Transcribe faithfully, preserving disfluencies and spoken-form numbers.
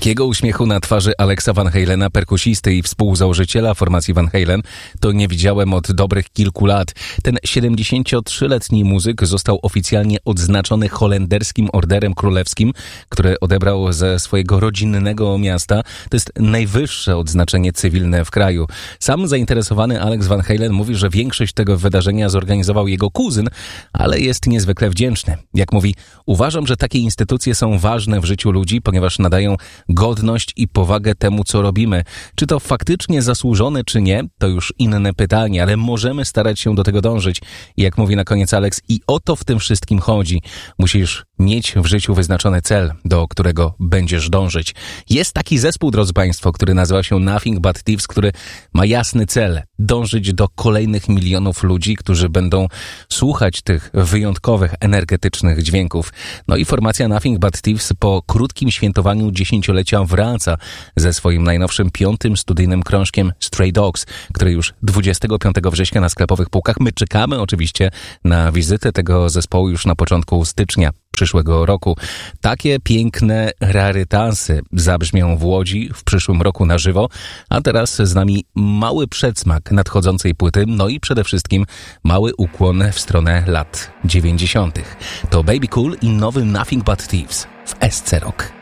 Takiego uśmiechu na twarzy Alexa Van Halena, perkusisty i współzałożyciela formacji Van Halen, to nie widziałem od dobrych kilku lat. Ten siedemdziesięciotrzyletni muzyk został oficjalnie odznaczony holenderskim orderem królewskim, który odebrał ze swojego rodzinnego miasta. To jest najwyższe odznaczenie cywilne w kraju. Sam zainteresowany Alex Van Halen mówi, że większość tego wydarzenia zorganizował jego kuzyn, ale jest niezwykle wdzięczny. Jak mówi, uważam, że takie instytucje są ważne w życiu ludzi, ponieważ nadają godność i powagę temu, co robimy. Czy to faktycznie zasłużone, czy nie, to już inne pytanie, ale możemy starać się do tego dążyć. I jak mówi na koniec Alex, i o to w tym wszystkim chodzi. Musisz mieć w życiu wyznaczony cel, do którego będziesz dążyć. Jest taki zespół, drodzy Państwo, który nazywa się Nothing But Thieves, który ma jasny cel. Dążyć do kolejnych milionów ludzi, którzy będą słuchać tych wyjątkowych, energetycznych dźwięków. No i formacja Nothing But Thieves po krótkim świętowaniu dziesięciolecia wraca ze swoim najnowszym piątym studyjnym krążkiem Stray Dogs, który już dwudziestego piątego września na sklepowych półkach. My czekamy oczywiście na wizytę tego zespołu już na początku stycznia przyszłego roku. Takie piękne rarytasy zabrzmią w Łodzi w przyszłym roku na żywo, a teraz z nami mały przedsmak nadchodzącej płyty, no i przede wszystkim mały ukłon w stronę lat dziewięćdziesiątych. To Baby Cool i nowy Nothing But Thieves w S C Rock.